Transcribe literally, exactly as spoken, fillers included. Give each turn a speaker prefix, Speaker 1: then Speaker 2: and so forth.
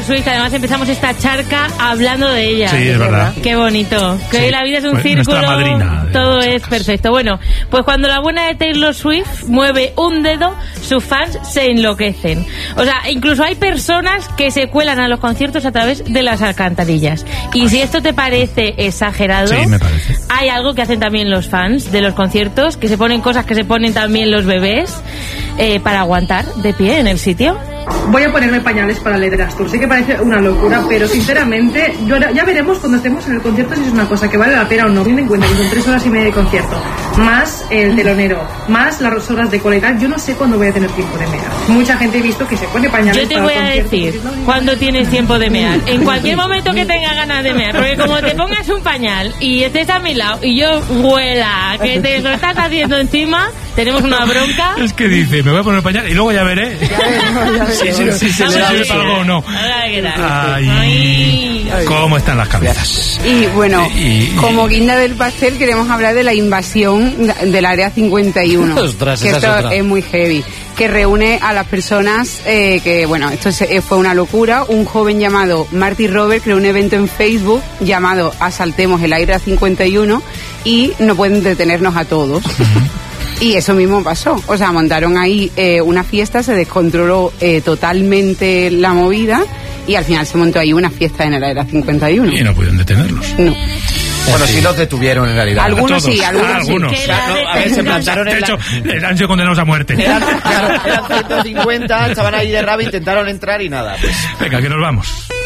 Speaker 1: Swift, además empezamos esta charca hablando de ella.
Speaker 2: Sí, es verdad.
Speaker 1: Qué bonito. Que
Speaker 2: sí.
Speaker 1: hoy la vida es un
Speaker 2: Pues
Speaker 1: círculo.
Speaker 2: Madrina,
Speaker 1: todo es perfecto. Bueno, pues cuando la buena de Taylor Swift mueve un dedo, sus fans se enloquecen. O sea, incluso hay personas que se cuelan a los conciertos a través de las alcantarillas. Y si esto te parece exagerado,
Speaker 2: sí, me parece.
Speaker 1: Hay algo que hacen también los fans de los conciertos, que se ponen cosas que se ponen también los bebés eh, para aguantar de pie en el sitio.
Speaker 3: Voy a ponerme pañales para el Eras Tour. Sí que parece una locura, pero sinceramente yo ya veremos cuando estemos en el concierto si es una cosa que vale la pena o no. Ten en cuenta que son tres horas y media de concierto, más el telonero, más las horas de cola y tal. Yo no sé cuándo voy a tener tiempo de mear. Mucha gente he visto que se pone pañales.
Speaker 1: Yo te
Speaker 3: para
Speaker 1: voy a decir cuándo tienes tiempo de mear. En cualquier momento que tengas ganas de mear, porque como te pongas un pañal y estés a mi lado y yo huela que te lo estás haciendo encima, tenemos una bronca.
Speaker 2: Es que dice, me voy a poner pañal y luego ya veré. Ya veremos, ya veremos. Sí, sí, sí, sí, si sirve para algo o no. Ay, Ay, cómo están las cabezas.
Speaker 4: Y bueno,
Speaker 2: y, y,
Speaker 4: como guinda del pastel queremos hablar de la invasión del Área cincuenta y uno.
Speaker 5: Ostras,
Speaker 4: que
Speaker 5: esa
Speaker 4: esto
Speaker 5: es, otra.
Speaker 4: es muy heavy, que reúne a las personas eh, que, bueno, esto se, fue una locura. Un joven llamado Marty Robert creó un evento en Facebook llamado Asaltemos el Área cincuenta y uno y no pueden detenernos a todos. Y eso mismo pasó, o sea, montaron ahí eh, una fiesta, se descontroló eh, totalmente la movida y al final se montó ahí una fiesta en el Área cincuenta y uno.
Speaker 2: Y no pudieron detenerlos.
Speaker 4: No.
Speaker 5: Bueno, sí los detuvieron en realidad.
Speaker 4: Algunos sí, algunos,
Speaker 2: ah, algunos.
Speaker 4: sí.
Speaker 5: Claro, a ver, se plantaron en
Speaker 2: De
Speaker 5: la...
Speaker 2: hecho, han sido condenados a muerte.
Speaker 5: Eran, claro, eran ciento cincuenta, estaban ahí de rabia, intentaron entrar y nada. Pues.
Speaker 2: Venga, que nos vamos.